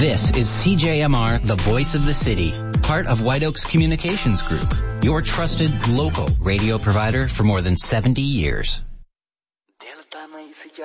This is CJMR, the voice of the city, part of White Oaks Communications Group, your trusted local radio provider for more than 70 years.